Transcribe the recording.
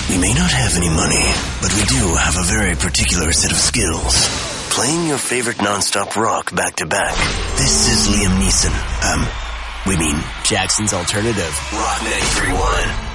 We may not have any money, but we do have a very particular set of skills. Playing your favorite non-stop rock back-to-back. This is Liam Neeson. We mean Jackson's Alternative. Rock 93.1.